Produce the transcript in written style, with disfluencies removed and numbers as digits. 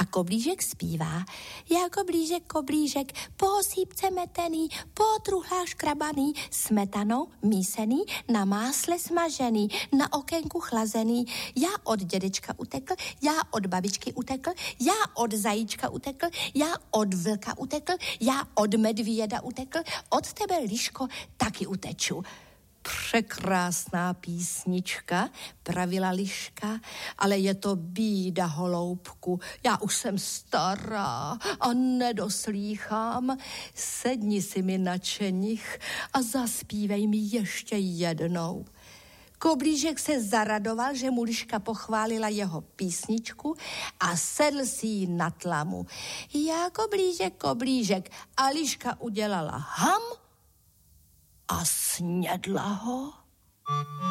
A koblížek zpívá: já koblížek, po osýpce metený, po truhlách škrabaný, smetanou mísený, na másle smažený, na okénku chlazený. Já od dědečka utekl, já od babičky utekl, já od zajíčka utekl, já od vlka utekl, já od medvěda utekl, od tebe, liško, taky uteču. Překrásná písnička, pravila liška, ale je to bída, holoubku. Já už jsem stará a nedoslýchám. Sedni si mi na čenich a zaspívej mi ještě jednou. Koblížek se zaradoval, že mu liška pochválila jeho písničku a sedl si ji na tlamu. Já koblížek a liška udělala ham a snědla ho.